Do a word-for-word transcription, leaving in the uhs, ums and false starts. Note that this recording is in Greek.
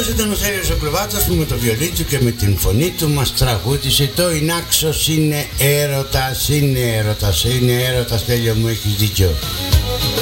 Αυτός ήταν ο Στέλιος ο Κρουβάτσος που με το βιολί του και με την φωνή του μας τραγούδισε το «Η Νάξος είναι έρωτας, είναι έρωτας, είναι έρωτας, Στέλιο μου, έχεις δίκιο».